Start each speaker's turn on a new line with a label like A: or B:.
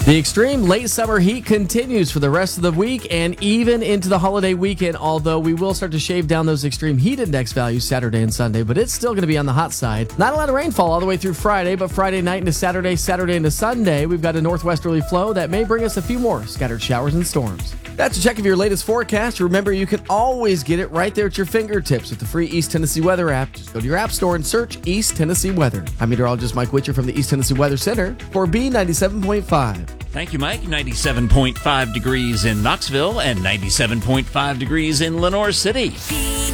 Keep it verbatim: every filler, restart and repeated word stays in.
A: The extreme late summer heat continues for the rest of the week and even into the holiday weekend, although we will start to shave down those extreme heat index values Saturday and Sunday, but it's still going to be on the hot side. Not a lot of rainfall all the way through Friday, but Friday night into Saturday, Saturday into Sunday, we've got a northwesterly flow that may bring us a few more scattered showers and storms. That's a check of your latest forecast. Remember, you can always get it right there at your fingertips with the free East Tennessee Weather app. Just go to your app store and search East Tennessee Weather. I'm meteorologist Mike Witcher from the East Tennessee Weather Center for B ninety-seven point five.
B: Thank you, Mike. ninety-seven point five degrees in Knoxville and ninety-seven point five degrees in Lenoir City.